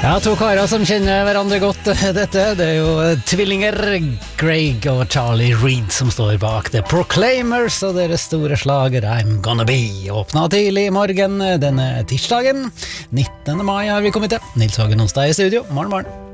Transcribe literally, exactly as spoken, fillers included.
Ja, to karer som kjenner hverandre godt dette. Det er jo tvillinger Greg og Charlie Reid som står bak The Proclaimers og deres store slager I'm Gonna Be. Åpna tidlig i morgen denne tirsdagen. nittende mai har vi kommet til. Nils Hagen Onsdag i studio. Morgen, morgen.